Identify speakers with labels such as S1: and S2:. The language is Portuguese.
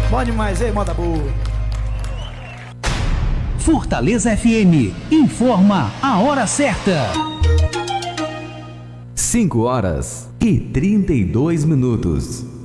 S1: Bom demais, hein, moda boa.
S2: Fortaleza FM informa a hora certa.
S3: 5 horas e 32 minutos.